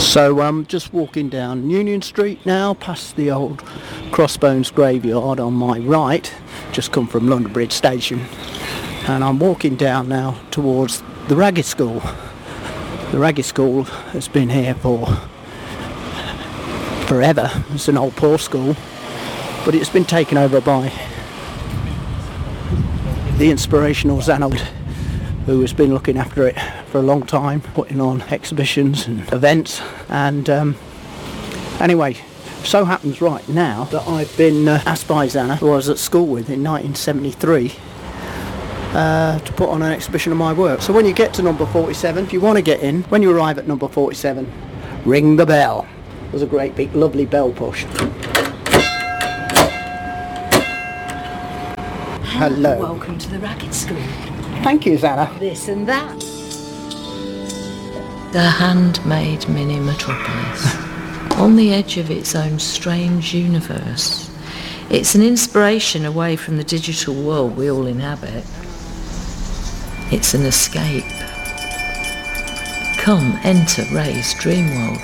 So I'm just walking down Union Street now, past the old Crossbones graveyard on my right, just come from London Bridge Station, and I'm walking down now towards the Ragged School. The Ragged School has been here for forever. It's an old poor school, but it's been taken over by the inspirational Xanold, who has been looking after it for a long time, putting on exhibitions and events. And anyway, so happens right now that I've been asked by Xana, who I was at school with in 1973, to put on an exhibition of my work. So when you get to number 47, if you want to get in, when you arrive at number 47, ring the bell. There's a great big lovely bell push. Hello. Welcome to the Ragged School. Thank you, Xana. This and that. The handmade mini metropolis. On the edge of its own strange universe. It's an inspiration away from the digital world we all inhabit. It's an escape. Come, enter Ray's dream world.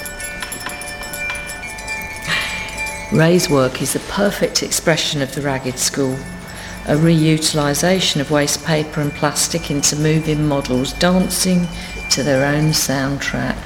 Ray's work is the perfect expression of the Ragged School. A reutilisation of waste paper and plastic into moving models dancing to their own soundtrack.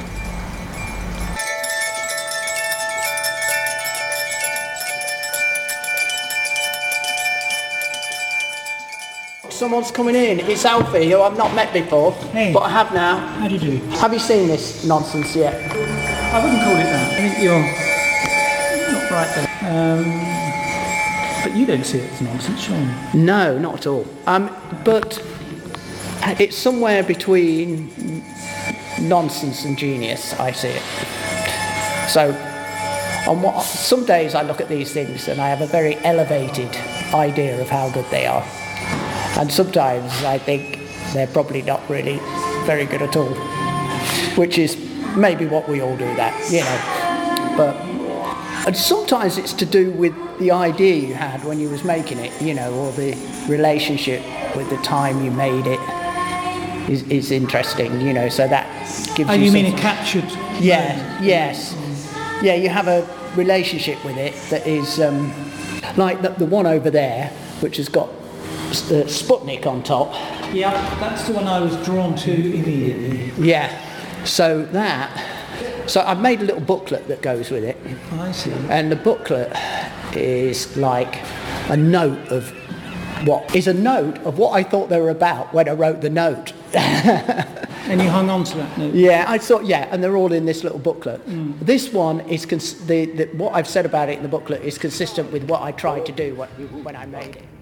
Someone's coming in. It's Alfie, who I've not met before, but I have now. How do you do? Have you seen this nonsense yet? I wouldn't call it that. I think you're not right then. But you don't see it as nonsense, surely? No, not at all. But it's somewhere between nonsense and genius, I see it. So, some days I look at these things and I have a very elevated idea of how good they are. And sometimes I think they're probably not really very good at all. Which is maybe what we all do that, you know. And sometimes it's to do with the idea you had when you was making it, you know, or the relationship with the time you made it is interesting, you know, so that gives you you mean a captured... Yeah, yes. Yeah, you have a relationship with it that is like the one over there, which has got Sputnik on top. Yeah, that's the one I was drawn to immediately. Yeah, so I've made a little booklet that goes with it. Oh, I see. And the booklet is like a note of what I thought they were about when I wrote the note. And you hung on to that note? Yeah, I thought, and they're all in this little booklet. This one is, what I've said about it in the booklet is consistent with what I tried to do when I made it.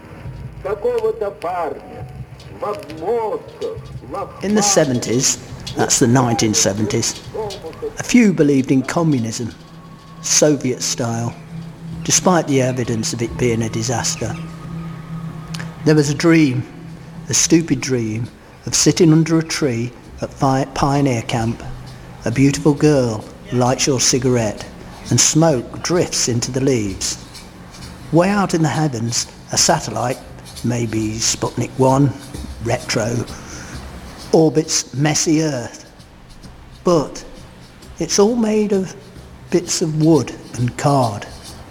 In the 70s, that's the 1970s, a few believed in communism, Soviet style, despite the evidence of it being a disaster. There was a dream, a stupid dream, of sitting under a tree at Pioneer Camp. A beautiful girl lights your cigarette and smoke drifts into the leaves. Way out in the heavens, a satellite, maybe Sputnik 1, retro, orbits messy Earth. But it's all made of bits of wood and card.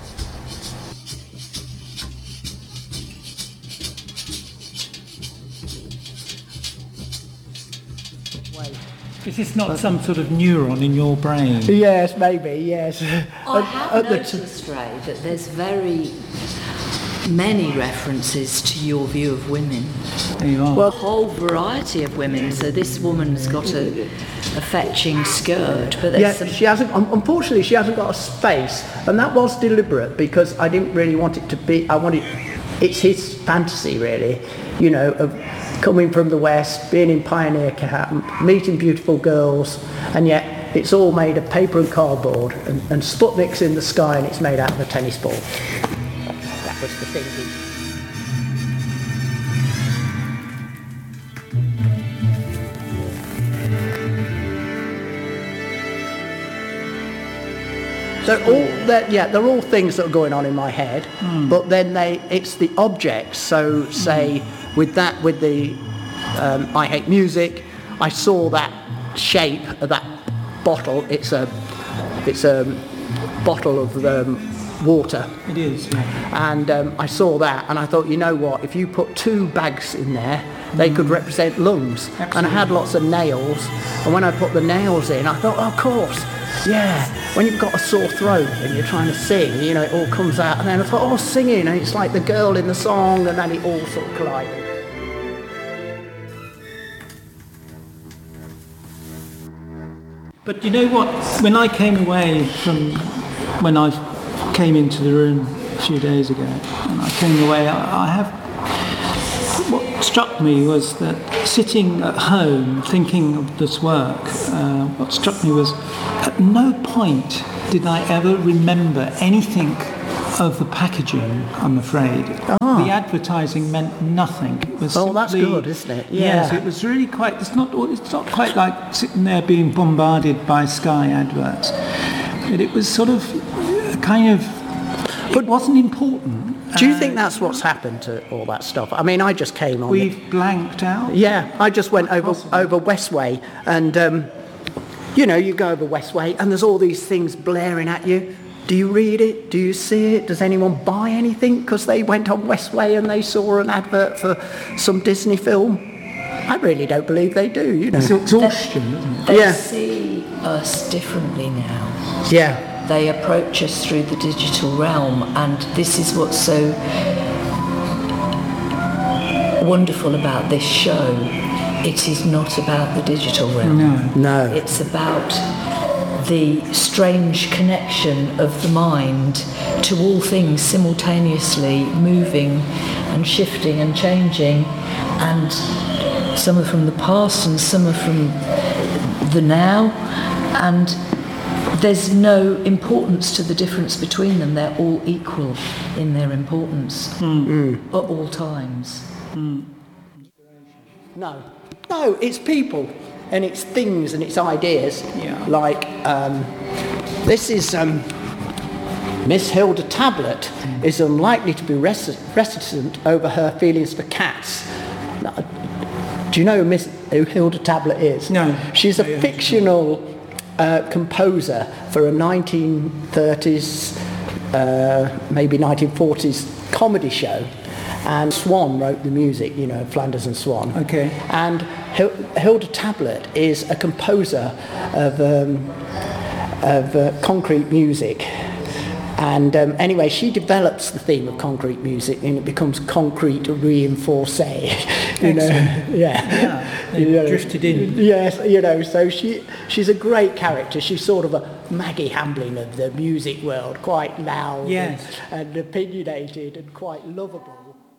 Is this not some sort of neuron in your brain? Yes, maybe, yes. I have noticed, Ray, that there's very many references to your view of women. There you are. Well, a whole variety of women. So this woman's got a fetching skirt, but there's she hasn't. Unfortunately, she hasn't got a space, and that was deliberate because I didn't really want it to be. It's his fantasy, really, you know, of coming from the West, being in Pioneer Camp, meeting beautiful girls, and yet it's all made of paper and cardboard, and Sputnik's in the sky, and it's made out of a tennis ball. That was the thinking. So they're all things that are going on in my head, but then it's the objects. So say with the I Hate Music, I saw that shape of that bottle. It's a bottle of water. It is, yeah. And I saw that and I thought, you know what, if you put 2 bags in there, they could represent lungs. Absolutely. And I had lots of nails, and when I put the nails in, I thought, oh, of course, yeah, when you've got a sore throat and you're trying to sing, you know, it all comes out. And then I thought, oh, singing, and it's like the girl in the song, and then it all sort of collided. But you know what? When I came away from, when I came into the room a few days ago, and I came away, what struck me was that sitting at home thinking of this work, what struck me was at no point did I ever remember anything of the packaging, I'm afraid. The advertising meant nothing. It was that's simply, good, isn't it? Yes, Yeah. it was really quite, it's not quite like sitting there being bombarded by Sky adverts. But it was sort of kind of, it wasn't important. Do you think that's what's happened to all that stuff? I mean, I just came on. We've blanked out? Yeah, I just went over Westway, and you know, you go over Westway and there's all these things blaring at you. Do you read it? Do you see it? Does anyone buy anything because they went on Westway and they saw an advert for some Disney film? I really don't believe they do, you know. It's exhaustion, isn't it? They Yeah. see us differently now. Yeah. They approach us through the digital realm, and this is what's so wonderful about this show. It is not about the digital realm. No. It's about the strange connection of the mind to all things simultaneously moving and shifting and changing, and some are from the past and some are from the now, and there's no importance to the difference between them. They're all equal in their importance at all times. No, it's people, and it's things, and it's ideas. Yeah. Like, this is Miss Hilda Tablet is unlikely to be reticent over her feelings for cats. Now, do you know who Hilda Tablet is? No. She's a fictional composer for a 1930s, maybe 1940s comedy show. And Swan wrote the music, you know, Flanders and Swan. Okay. And Hilda Tablet is a composer of concrete music. And anyway, she develops the theme of concrete music, and it becomes concrete reinforcé. You know, Yeah, they drifted in. Yes, you know, so she's a great character. She's sort of a Maggie Hamblin of the music world, quite loud, Yes. and opinionated and quite lovable.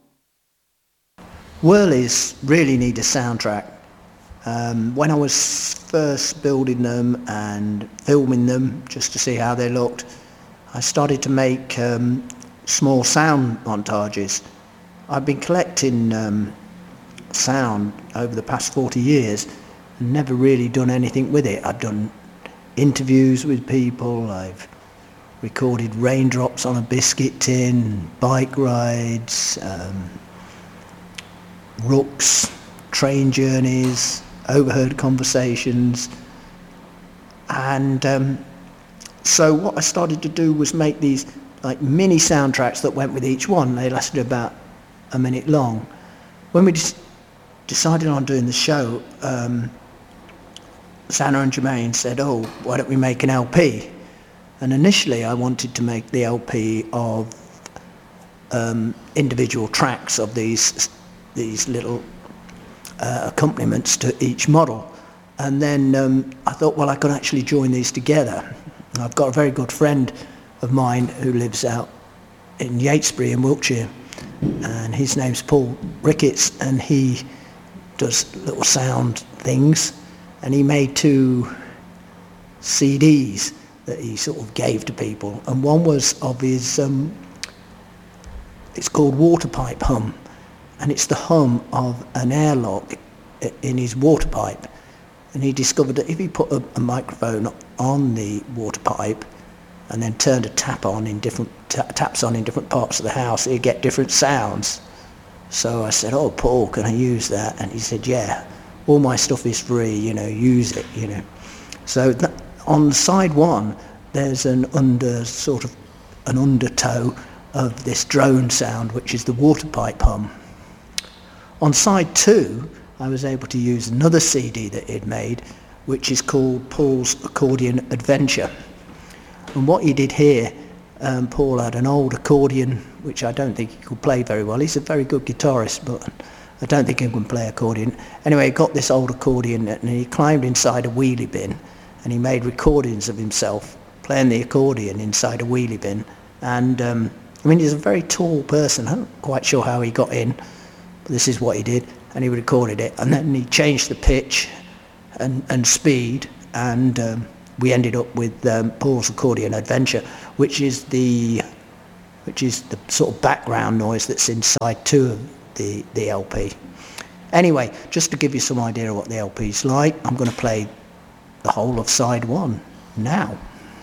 Whirlies really need a soundtrack. When I was first building them and filming them just to see how they looked, I started to make small sound montages. I've been collecting sound over the past 40 years and never really done anything with it. I've done interviews with people, I've recorded raindrops on a biscuit tin, bike rides, rooks, train journeys, overheard conversations, and so what I started to do was make these like mini soundtracks that went with each one. They lasted about a minute long. When we decided on doing the show, Sanna and Jermaine said, oh, why don't we make an LP? And initially I wanted to make the LP of individual tracks of these little accompaniments to each model. And then I thought, well, I could actually join these together. I've got a very good friend of mine who lives out in Yatesbury in Wiltshire, and his name's Paul Ricketts, and he does little sound things, and he made 2 CDs that he sort of gave to people, and one was of his, it's called Water Pipe Hum, and it's the hum of an airlock in his water pipe. And he discovered that if he put a microphone on the water pipe and then turned a tap on in different taps on in different parts of the house, he'd get different sounds. So I said, oh, Paul, can I use that? And he said, yeah, all my stuff is free, you know, use it, you know. So On side one, there's an undertow of this drone sound, which is the water pipe hum. On side two, I was able to use another CD that he'd made, which is called Paul's Accordion Adventure. And what he did here, Paul had an old accordion, which I don't think he could play very well. He's a very good guitarist, but I don't think he can play accordion. Anyway, he got this old accordion and he climbed inside a wheelie bin and he made recordings of himself playing the accordion inside a wheelie bin. And he's a very tall person. I'm not quite sure how he got in, but this is what he did. And he recorded it, and then he changed the pitch and speed, and we ended up with Paul's Accordion Adventure, which is the sort of background noise that's inside two of the LP. Anyway, just to give you some idea of what the LP's like, I'm going to play the whole of side one now.